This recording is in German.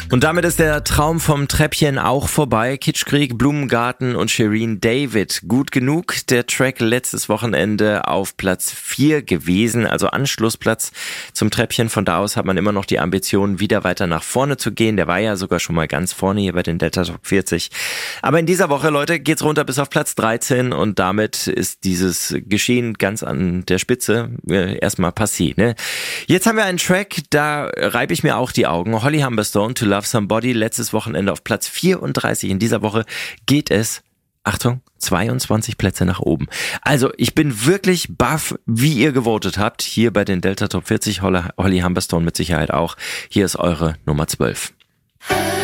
Und damit ist der Traum vom Treppchen auch vorbei. Kitschkrieg, Blumengarten und Shireen David. Gut genug. Der Track letztes Wochenende auf Platz 4 gewesen, also Anschlussplatz zum Treppchen. Von da aus hat man immer noch die Ambition, wieder weiter nach vorne zu gehen. Der war ja sogar schon mal ganz vorne hier bei den Delta Top 40. Aber in dieser Woche, Leute, geht's runter bis auf Platz 13 und damit ist dieses Geschehen ganz an der Spitze erstmal passé, ne? Jetzt haben wir einen Track, da reibe ich mir auch die Augen. Holly Humberstone, To Love Somebody, letztes Wochenende auf Platz 34. In dieser Woche geht es, Achtung, 22 Plätze nach oben. Also ich bin wirklich baff, wie ihr gewotet habt. Hier bei den Delta Top 40, Holly Humberstone mit Sicherheit auch. Hier ist eure Nummer 12.